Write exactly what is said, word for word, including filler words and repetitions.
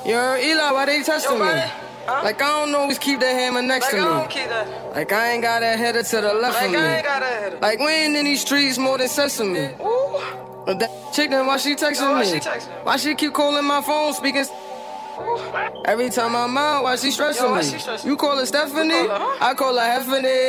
Yo, Eli, why they testing me? Huh? Like, I don't always keep that hammer next like to me. I don't keep that. Like, I ain't got that header to the left like of me. I ain't got that header. Like, we ain't in these streets more than sesame. Ooh. But that chick, then why she texting Yo, why me? She texting? Why she keep calling my phone, speaking? Every time I'm out, why she stressing Yo, why me? she stressing? You call her Stephanie? You call her, huh? I call her Heffany.